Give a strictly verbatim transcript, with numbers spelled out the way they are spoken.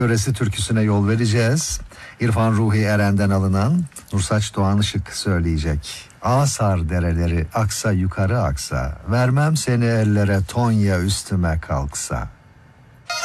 Yöresi türküsüne yol vereceğiz. İrfan Ruhi Eren'den alınan Nursaç Doğan Işık söyleyecek. Asar dereleri aksa yukarı aksa, vermem seni ellere Tonya üstüme kalksa.